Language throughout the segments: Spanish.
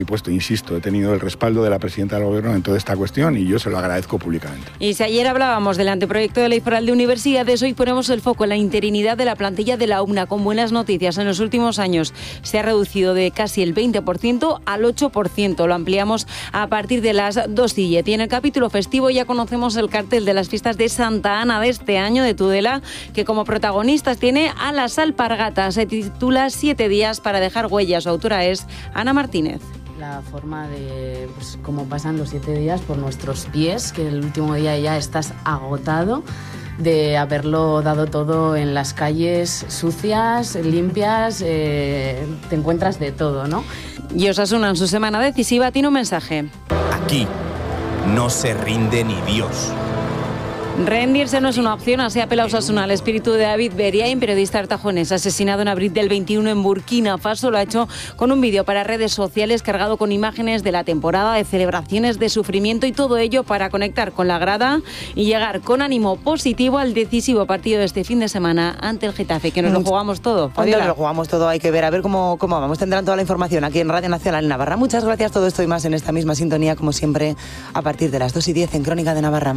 Y puesto, insisto, he tenido el respaldo de la presidenta del Gobierno en toda esta cuestión y yo se lo agradezco públicamente. Y si ayer hablábamos del anteproyecto de ley foral de universidades, hoy ponemos el foco en la interinidad de la plantilla de la UMNA, con buenas noticias. En los últimos años se ha reducido de casi el 20% al 8%. Lo ampliamos a partir de las 2:10. Y en el capítulo festivo ya conocemos el cartel de las fiestas de Santa Ana de este año de Tudela, que como protagonistas tiene a las alpargatas. Se titula 7 días para dejar huellas. Su autora es Ana Martínez. La forma de cómo pasan los 7 días por nuestros pies, que el último día ya estás agotado de haberlo dado todo en las calles sucias, limpias, te encuentras de todo, ¿no? Y Osasuna en su semana decisiva tiene un mensaje. Aquí no se rinde ni Dios. Rendirse no es una opción, así apela Osasuna al espíritu de David Beriain, periodista artajonés, asesinado en abril del 21 en Burkina Faso. Lo ha hecho con un vídeo para redes sociales cargado con imágenes de la temporada, de celebraciones, de sufrimiento y todo ello para conectar con la grada y llegar con ánimo positivo al decisivo partido de este fin de semana ante el Getafe, que nos lo jugamos todo. Nos lo jugamos todo, hay que ver, a ver cómo vamos. Tendrán toda la información aquí en Radio Nacional en Navarra. Muchas gracias, todo esto y más en esta misma sintonía, como siempre, a partir de las 2:10 en Crónica de Navarra.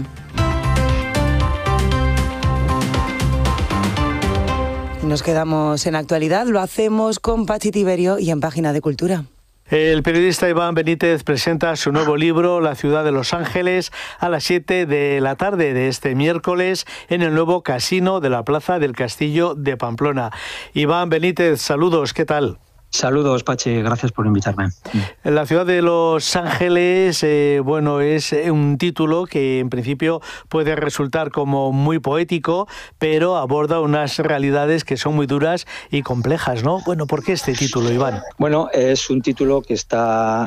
Nos quedamos en actualidad, lo hacemos con Pachi Tiberio y en Página de Cultura. El periodista Iván Benítez presenta su nuevo libro, La ciudad de Los Ángeles, a las 7 de la tarde de este miércoles en el nuevo casino de la Plaza del Castillo de Pamplona. Iván Benítez, saludos, ¿qué tal? Saludos, Pachi, gracias por invitarme. La ciudad de Los Ángeles, es un título que en principio puede resultar como muy poético, pero aborda unas realidades que son muy duras y complejas, ¿no? Bueno, ¿por qué este título, Iván? Bueno, es un título que está...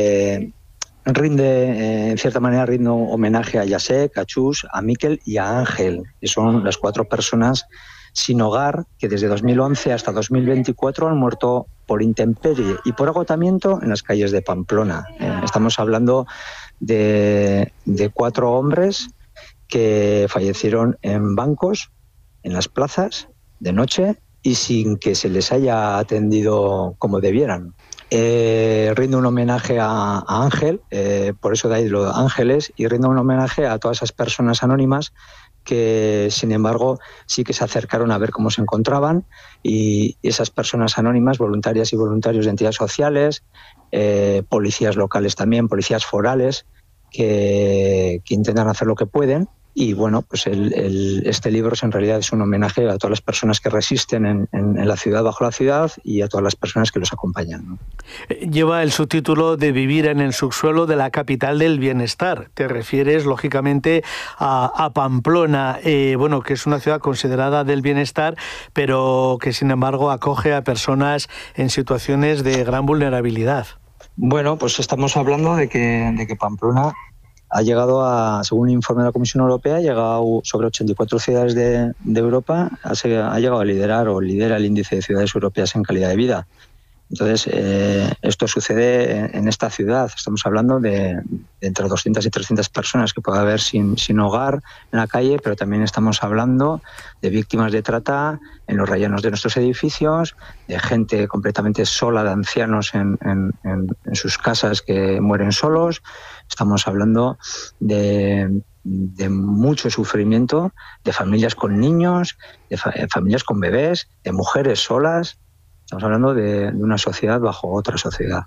en cierta manera rinde homenaje a Jacek, a Chus, a Miquel y a Ángel, que son las 4 personas sin hogar que desde 2011 hasta 2024 han muerto por intemperie y por agotamiento en las calles de Pamplona. Estamos hablando de 4 hombres que fallecieron en bancos, en las plazas, de noche y sin que se les haya atendido como debieran. Rindo un homenaje a Ángel, por eso de ahí lo de Ángeles, y rindo un homenaje a todas esas personas anónimas que, sin embargo, sí que se acercaron a ver cómo se encontraban, y esas personas anónimas, voluntarias y voluntarios de entidades sociales, policías locales también, policías forales, que intentan hacer lo que pueden. Y bueno, pues este libro en realidad es un homenaje a todas las personas que resisten en la ciudad, bajo la ciudad, y a todas las personas que los acompañan, ¿no? Lleva el subtítulo de Vivir en el subsuelo de la capital del bienestar. Te refieres, lógicamente, a Pamplona, que es una ciudad considerada del bienestar, pero que, sin embargo, acoge a personas en situaciones de gran vulnerabilidad. Bueno, pues estamos hablando de que Pamplona ha llegado a, según un informe de la Comisión Europea, ha llegado sobre 84 ciudades de Europa, ha llegado a liderar o lidera el índice de ciudades europeas en calidad de vida. Entonces, esto sucede en esta ciudad. Estamos hablando de entre 200 y 300 personas que puede haber sin hogar en la calle, pero también estamos hablando de víctimas de trata en los rellanos de nuestros edificios, de gente completamente sola, de ancianos en sus casas que mueren solos. Estamos hablando de mucho sufrimiento, de familias con niños, de familias con bebés, de mujeres solas. Estamos hablando de una sociedad bajo otra sociedad.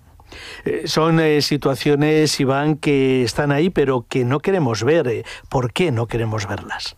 Son situaciones, Iván, que están ahí, pero que no queremos ver. ¿Por qué no queremos verlas?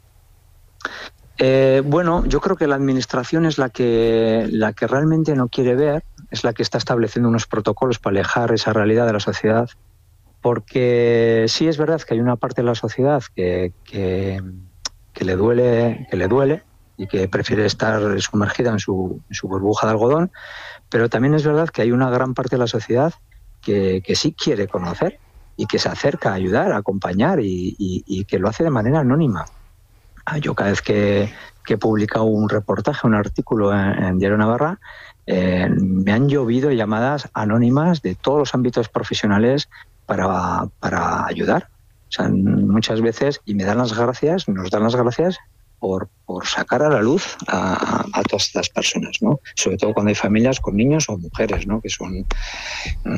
Yo creo que la administración es la que realmente no quiere ver, es la que está estableciendo unos protocolos para alejar esa realidad de la sociedad, porque sí es verdad que hay una parte de la sociedad que le duele y que prefiere estar sumergida en su burbuja de algodón, pero también es verdad que hay una gran parte de la sociedad que sí quiere conocer y que se acerca a ayudar, a acompañar y que lo hace de manera anónima. Yo cada vez que he publicado un reportaje, un artículo en Diario Navarra, me han llovido llamadas anónimas de todos los ámbitos profesionales para ayudar. O sea, muchas veces, y nos dan las gracias, por sacar a la luz a todas estas personas, ¿no? Sobre todo cuando hay familias con niños o mujeres, ¿no? Que son